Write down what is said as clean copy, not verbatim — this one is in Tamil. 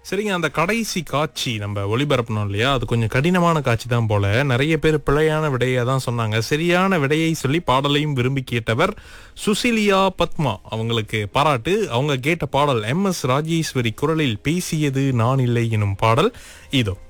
சரிங்க, அந்த கடைசி காட்சி நம்ம ஒளிபரப்பணும் இல்லையா, அது கொஞ்சம் கடினமான காட்சி தான் போல. நிறைய பேர் பிழையான விடையை தான் சொன்னாங்க. சரியான விடையை சொல்லி பாடலையும் விரும்பி கேட்டவர் சுசிலியா பத்மா. அவங்களுக்கு பாராட்டு. அவங்க கேட்ட பாடல் MS ராஜேஸ்வரி குரலில் பேசியது நான் இல்லை எனும் பாடல் இதோ.